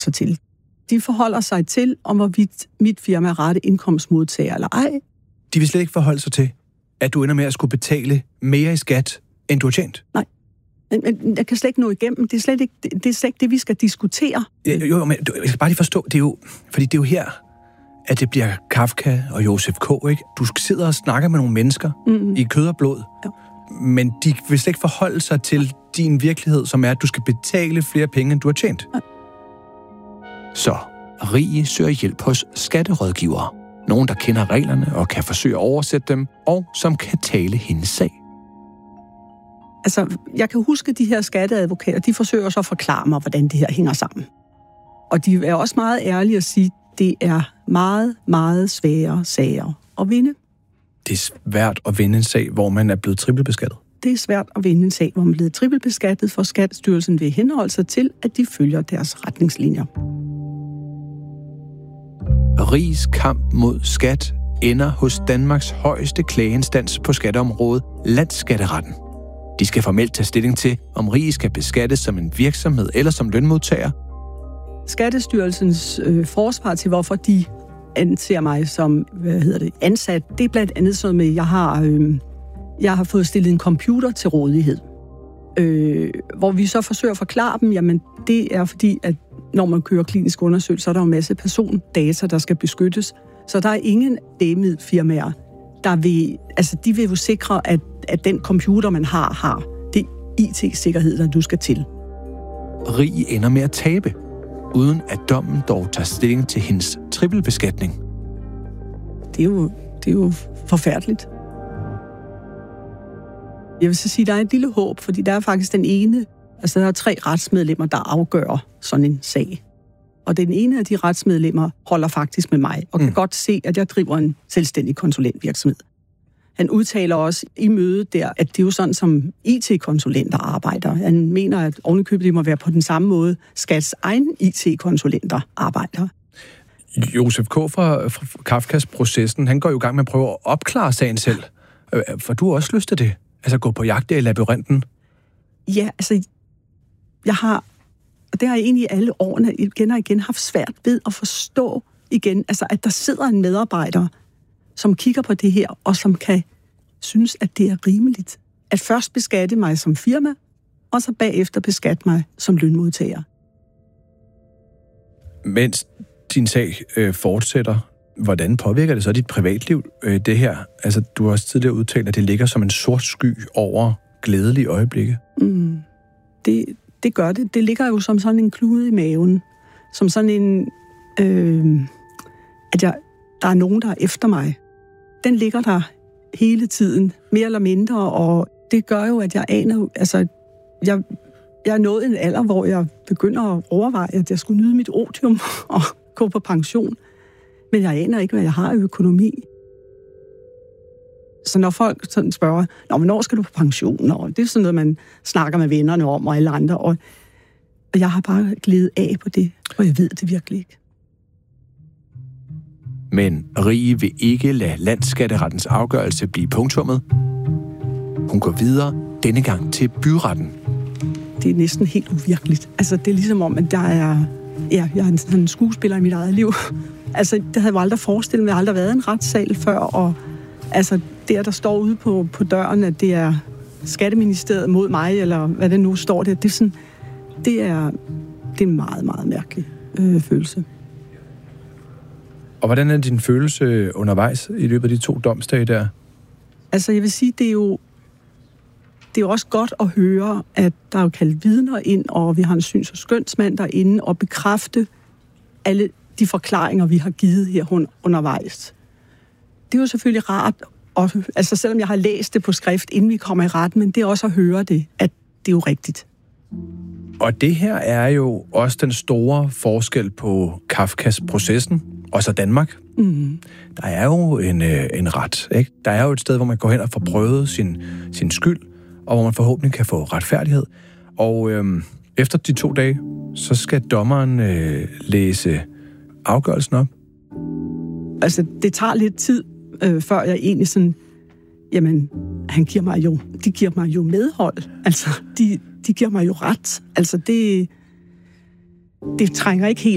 sig til. De forholder sig til, om hvorvidt mit firma er rette indkomstmodtager eller ej. De vil slet ikke forholde sig til, at du ender med at skulle betale mere i skat, end du har tjent? Nej. Men jeg kan slet ikke nå igennem. Det er slet ikke det, vi skal diskutere. Jo, men jeg skal bare lige forstå, det er jo her, at det bliver Kafka og Josef K., ikke? Du sidder og snakker med nogle mennesker i kød og blod, men de vil slet ikke forholde sig til din virkelighed, som er, at du skal betale flere penge, end du har tjent. Så Rie søger hjælp hos skatterådgivere. Nogen, der kender reglerne og kan forsøge at oversætte dem, og som kan tale hendes sag. Altså, jeg kan huske, de her skatteadvokater, de forsøger så at forklare mig, hvordan det her hænger sammen. Og de er også meget ærlige at sige, at det er meget, meget svære sager at vinde. Det er svært at vinde en sag, hvor man er blevet trippelbeskattet. Det er svært at vinde en sag, hvor man er blevet trippelbeskattet, for Skattestyrelsen vil henholde sig til, at de følger deres retningslinjer. Ries kamp mod skat ender hos Danmarks højeste klageinstans på skatteområdet, Landsskatteretten. De skal formelt tage stilling til, om Rie skal beskattes som en virksomhed eller som lønmodtager. Skattestyrelsens forsvar til, hvorfor de anser mig som ansat, det er blandt andet sådan med, at jeg har fået stillet en computer til rådighed. Hvor vi så forsøger at forklare dem, jamen det er fordi, at når man kører klinisk undersøgelse, så er der jo en masse persondata, der skal beskyttes. Så der er ingen lægemiddelfirmaer, der vil, altså de vil jo sikre, at den computer, man har det IT-sikkerhed, der du skal til. Rie ender med at tabe, uden at dommen dog tager stilling til hendes trippelbeskatning. Det er jo forfærdeligt. Jeg vil så sige, at der er et lille håb, fordi der er faktisk den ene, altså der er 3 retsmedlemmer, der afgør sådan en sag. Og den ene af de retsmedlemmer holder faktisk med mig, og kan godt se, at jeg driver en selvstændig konsulentvirksomhed. Han udtaler også i mødet der, at det er jo sådan, som IT-konsulenter arbejder. Han mener, at ovenikøbet det må være på den samme måde, Skats egen IT-konsulenter arbejder. Josef K. fra Kafkas processen, han går jo i gang med at prøve at opklare sagen selv. For du har også lyst til det? Altså gå på jagt der i labyrinten? Ja, altså jeg har, og det har jeg egentlig i alle årene igen og igen haft svært ved at forstå igen, altså at der sidder en medarbejder, som kigger på det her, og som kan synes, at det er rimeligt. At først beskatte mig som firma, og så bagefter beskatte mig som lønmodtager. Mens din sag fortsætter, hvordan påvirker det så dit privatliv, det her? Altså, du har også tidligere udtalt, at det ligger som en sort sky over glædelige øjeblikke. Det gør det. Det ligger jo som sådan en klude i maven. Som sådan en... der er nogen, der er efter mig. Den ligger der hele tiden, mere eller mindre, og det gør jo, at jeg aner... Altså, jeg er nået en alder, hvor jeg begynder at overveje, at jeg skulle nyde mit otium og gå på pension. Men jeg aner ikke, hvad jeg har i økonomi. Så når folk sådan spørger, hvornår skal du på pension? Og det er sådan noget, man snakker med vennerne om og alle andre. Og jeg har bare glædet af på det, og jeg ved det virkelig ikke. Men Rie vil ikke lade Landsskatterettens afgørelse blive punktummet. Hun går videre, denne gang til byretten. Det er næsten helt uvirkeligt. Altså, det er ligesom om, at jeg er sådan en skuespiller i mit eget liv. Altså, det havde jeg aldrig forestillet mig. Jeg har aldrig været i en retssal før, og altså, der står ude på døren, at det er Skatteministeriet mod mig, eller hvad det nu står der. Det er en meget, meget mærkelig følelse. Og hvordan er din følelse undervejs i løbet af de 2 domsdage der? Altså, jeg vil sige, det er jo også godt at høre, at der er jo kaldt vidner ind, og vi har en syns- og skønsmand derinde, og bekræfte alle de forklaringer, vi har givet her undervejs. Det er jo selvfølgelig rart, altså selvom jeg har læst det på skrift, inden vi kommer i retten, men det er også at høre det, at det er jo rigtigt. Og det her er jo også den store forskel på Kafkas processen, og så Danmark. Mm. Der er jo en ret, ikke? Der er jo et sted, hvor man går hen og får prøvet sin skyld, og hvor man forhåbentlig kan få retfærdighed. Og efter de 2 dage, så skal dommeren læse afgørelsen op. Altså, det tager lidt tid, før jeg egentlig sådan, jamen, de giver mig jo medhold. Altså, de giver mig jo ret. Altså, det trænger ikke helt